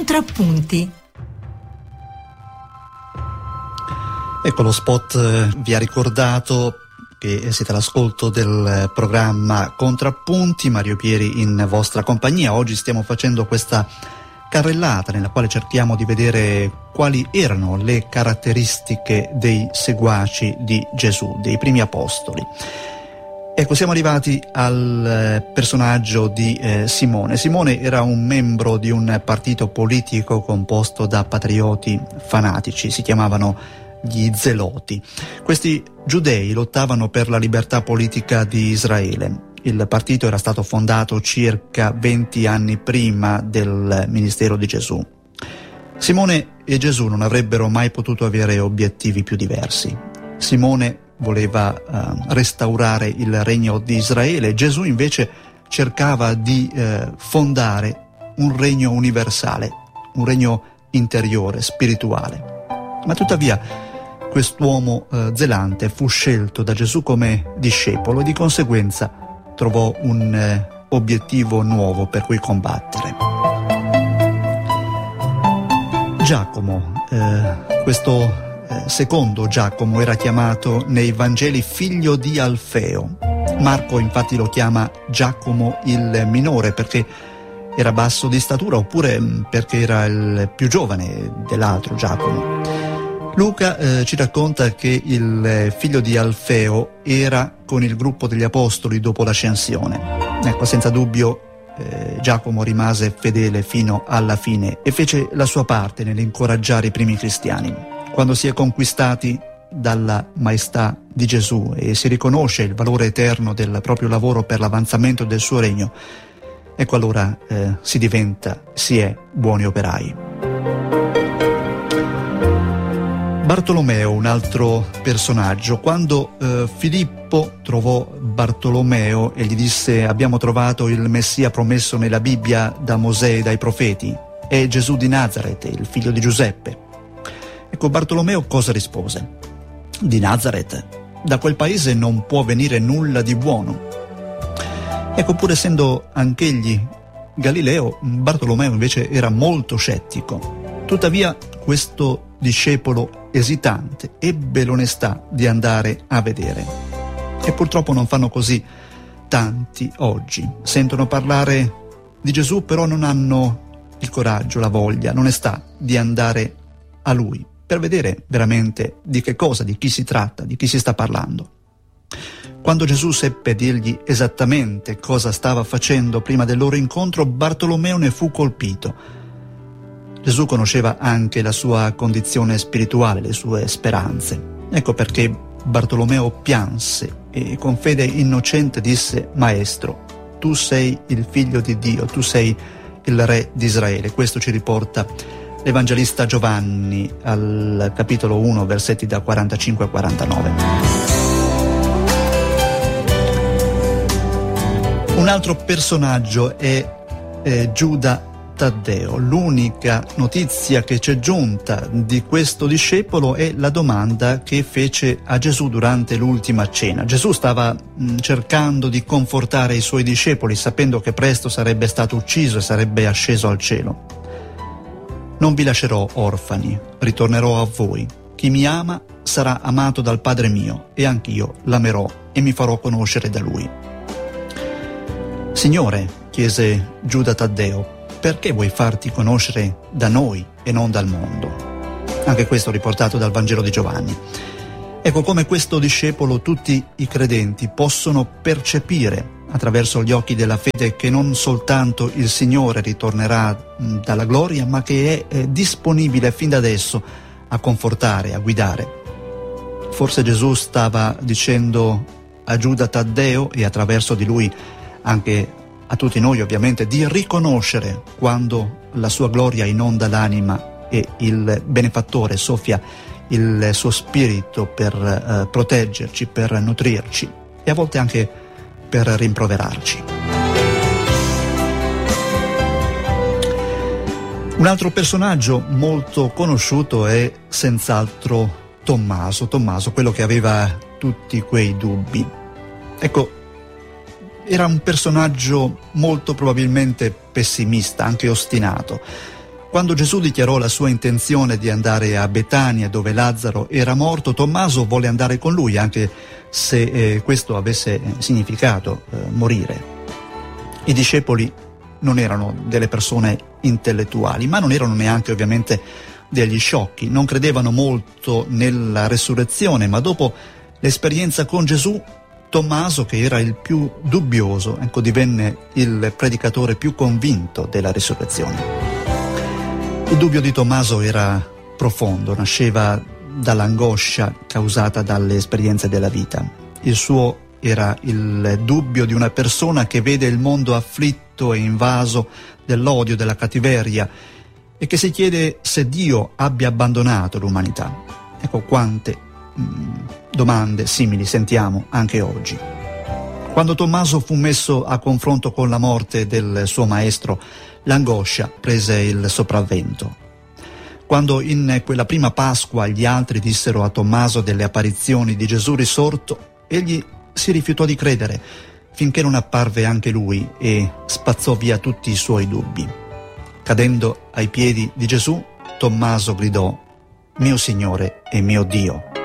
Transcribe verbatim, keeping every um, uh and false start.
Contrappunti. Ecco, lo spot vi ha ricordato che siete all'ascolto del programma Contrappunti, Mario Pieri in vostra compagnia. Oggi stiamo facendo questa carrellata nella quale cerchiamo di vedere quali erano le caratteristiche dei seguaci di Gesù, dei primi apostoli. Ecco, siamo arrivati al personaggio di eh, Simone. Simone era un membro di un partito politico composto da patrioti fanatici, si chiamavano gli Zeloti. Questi giudei lottavano per la libertà politica di Israele. Il partito era stato fondato circa venti anni prima del ministero di Gesù. Simone e Gesù non avrebbero mai potuto avere obiettivi più diversi. Simone voleva uh, restaurare il regno di Israele, Gesù invece cercava di uh, fondare un regno universale, un regno interiore, spirituale. Ma tuttavia quest'uomo uh, zelante fu scelto da Gesù come discepolo e di conseguenza trovò un uh, obiettivo nuovo per cui combattere. Giacomo, uh, questo secondo Giacomo era chiamato nei Vangeli figlio di Alfeo. Marco infatti lo chiama Giacomo il minore perché era basso di statura oppure perché era il più giovane dell'altro Giacomo. Luca eh, ci racconta che il figlio di Alfeo era con il gruppo degli apostoli dopo l'ascensione. Ecco, senza dubbio eh, Giacomo rimase fedele fino alla fine e fece la sua parte nell'incoraggiare i primi cristiani. Quando si è conquistati dalla maestà di Gesù e si riconosce il valore eterno del proprio lavoro per l'avanzamento del suo regno, ecco allora eh, si diventa, si è buoni operai. Bartolomeo, un altro personaggio. Quando eh, Filippo trovò Bartolomeo e gli disse: abbiamo trovato il Messia promesso nella Bibbia da Mosè e dai profeti, è Gesù di Nazaret, il figlio di Giuseppe. Ecco, Bartolomeo cosa rispose? Di Nazaret? Da quel paese non può venire nulla di buono. Ecco, pur essendo anch'egli Galileo, Bartolomeo invece era molto scettico. Tuttavia, questo discepolo esitante ebbe l'onestà di andare a vedere. E purtroppo non fanno così tanti oggi. Sentono parlare di Gesù, però non hanno il coraggio, la voglia, l'onestà di andare a Lui, per vedere veramente di che cosa, di chi si tratta, di chi si sta parlando. Quando Gesù seppe dirgli esattamente cosa stava facendo prima del loro incontro, Bartolomeo ne fu colpito. Gesù conosceva anche la sua condizione spirituale, le sue speranze. Ecco perché Bartolomeo pianse e con fede innocente disse: Maestro, tu sei il figlio di Dio, tu sei il re di Israele. Questo ci riporta l'Evangelista Giovanni al capitolo uno, versetti da quarantacinque a quarantanove. Un altro personaggio è eh, Giuda Taddeo. L'unica notizia che ci è giunta di questo discepolo è la domanda che fece a Gesù durante l'ultima cena. Gesù stava mh, cercando di confortare i suoi discepoli, sapendo che presto sarebbe stato ucciso e sarebbe asceso al cielo. Non vi lascerò orfani, ritornerò a voi. Chi mi ama sarà amato dal Padre mio, e anch'io l'amerò e mi farò conoscere da Lui. Signore, chiese Giuda Taddeo, perché vuoi farti conoscere da noi e non dal mondo? Anche questo riportato dal Vangelo di Giovanni. Ecco, come questo discepolo tutti i credenti possono percepire attraverso gli occhi della fede che non soltanto il Signore ritornerà dalla gloria, ma che è eh, disponibile fin da adesso a confortare, a guidare. Forse Gesù stava dicendo a Giuda Taddeo e attraverso di lui anche a tutti noi ovviamente di riconoscere quando la sua gloria inonda l'anima e il benefattore soffia il suo spirito per eh, proteggerci, per nutrirci e a volte anche per rimproverarci. Un altro personaggio molto conosciuto è senz'altro Tommaso, Tommaso, quello che aveva tutti quei dubbi. Ecco, era un personaggio molto probabilmente pessimista, anche ostinato. Quando Gesù dichiarò la sua intenzione di andare a Betania, dove Lazzaro era morto, Tommaso volle andare con lui, anche se eh, questo avesse significato eh, morire. I discepoli non erano delle persone intellettuali, ma non erano neanche ovviamente degli sciocchi, non credevano molto nella resurrezione, ma dopo l'esperienza con Gesù, Tommaso, che era il più dubbioso, ecco, divenne il predicatore più convinto della risurrezione. Il dubbio di Tommaso era profondo, nasceva dall'angoscia causata dalle esperienze della vita. Il suo era il dubbio di una persona che vede il mondo afflitto e invaso dell'odio, della cattiveria, e che si chiede se Dio abbia abbandonato l'umanità. Ecco quante mh, domande simili sentiamo anche oggi. Quando Tommaso fu messo a confronto con la morte del suo maestro, l'angoscia prese il sopravvento. Quando in quella prima Pasqua gli altri dissero a Tommaso delle apparizioni di Gesù risorto, egli si rifiutò di credere, finché non apparve anche lui e spazzò via tutti i suoi dubbi. Cadendo ai piedi di Gesù, Tommaso gridò: «Mio Signore e mio Dio».